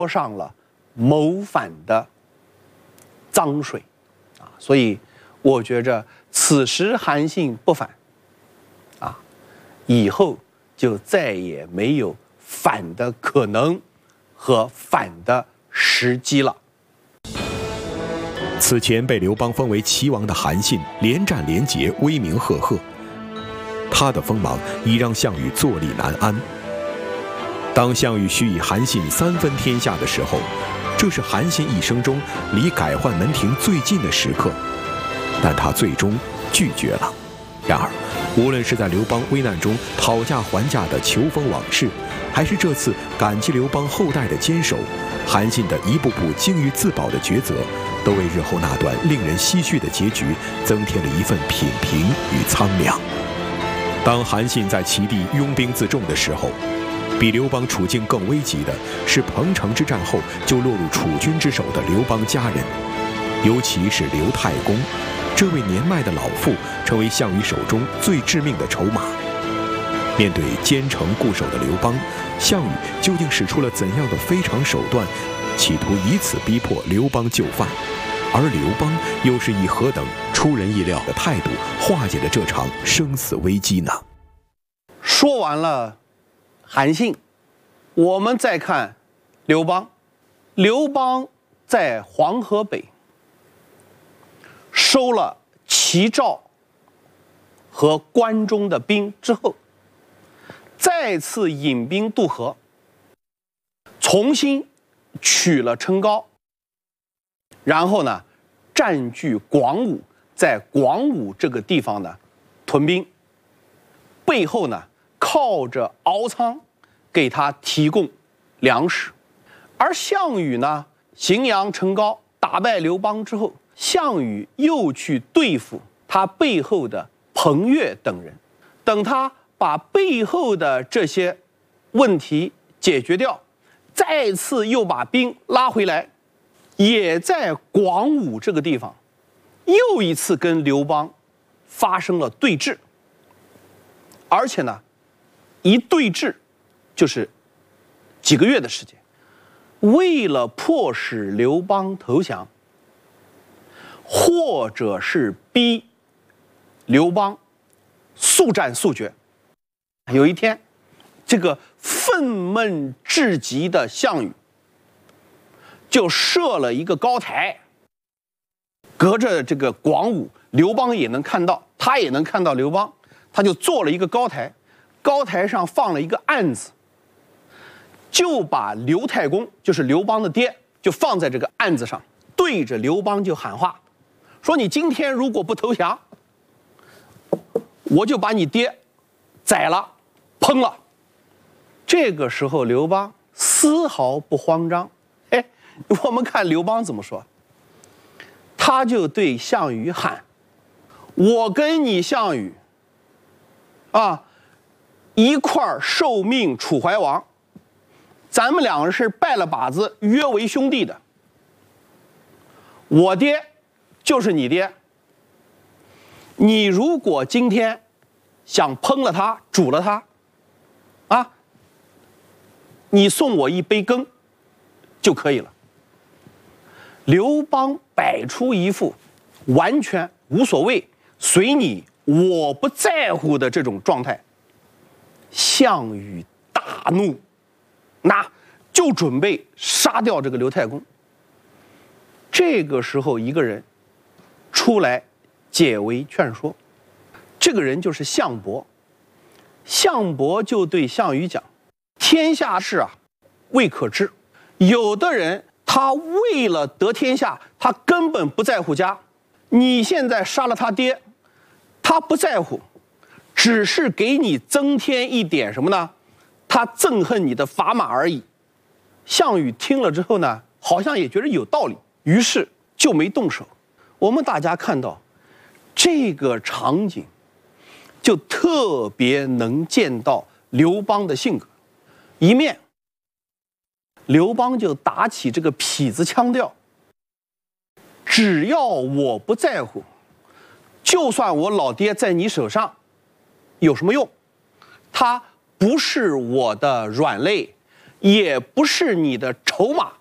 泼上了谋反的脏水啊！所以我觉着此时韩信不反啊，以后就再也没有反的可能和反的时机了。 此前被刘邦封为齐王的韩信，连战连捷，威名赫赫。他的锋芒已让项羽坐立难安。当项羽许以韩信3分天下的时候，这是韩信一生中离改换门庭最近的时刻，但他最终拒绝了。然而，无论是在刘邦危难中讨价还价的求封往事，还是这次感激刘邦后代的坚守，韩信的一步步精于自保的抉择，都为日后那段令人唏嘘的结局增添了一份品评与苍凉。当韩信在齐地拥兵自重的时候，比刘邦处境更危急的是彭城之战后就落入楚军之手的刘邦家人，尤其是刘太公，这位年迈的老妇成为项羽手中最致命的筹码。面对坚城固守的刘邦，项羽究竟使出了怎样的非常手段，企图以此逼迫刘邦就范？而刘邦又是以何等出人意料的态度化解了这场生死危机呢？ 说完了韩信，我们再看刘邦。刘邦在黄河北收了齐赵和关中的兵之后，再次引兵渡河，重新取了成皋，然后呢，占据广武，在广武这个地方呢屯兵，背后呢靠着敖仓给他提供粮食。而项羽呢，荥阳成皋，打败刘邦之后，项羽又去对付他背后的彭越等人。等他把背后的这些问题解决掉，再次又把兵拉回来，也在广武这个地方又一次跟刘邦发生了对峙。而且呢，一对峙就是几个月的时间。为了迫使刘邦投降，或者是逼刘邦速战速决，有一天，这个愤懑至极的项羽就设了一个高台，隔着这个广武，刘邦也能看到，他也能看到刘邦，他就做了一个高台，高台上放了一个案子，就把刘太公，就是刘邦的爹，就放在这个案子上，对着刘邦就喊话，说你今天如果不投降，我就把你爹宰了，烹了。这个时候刘邦丝毫不慌张。哎，我们看刘邦怎么说，他就对项羽喊，我跟你项羽啊一块儿受命楚怀王，咱们两个是拜了把子约为兄弟的，我爹就是你爹，你如果今天想烹了他煮了他啊，你送我一杯羹就可以了。刘邦摆出一副完全无所谓，随你我不在乎的这种状态。项羽大怒，那就准备杀掉这个刘太公。这个时候一个人出来解围劝说，这个人就是项伯。项伯就对项羽讲，天下事啊未可知，有的人他为了得天下，他根本不在乎家，你现在杀了他爹，他不在乎，只是给你增添一点什么呢？他憎恨你的砝码而已。项羽听了之后呢，好像也觉得有道理，于是就没动手。我们大家看到这个场景，就特别能见到刘邦的性格。一面刘邦就打起这个痞子腔调，只要我不在乎，就算我老爹在你手上有什么用？他不是我的软肋， 也不是你的筹码。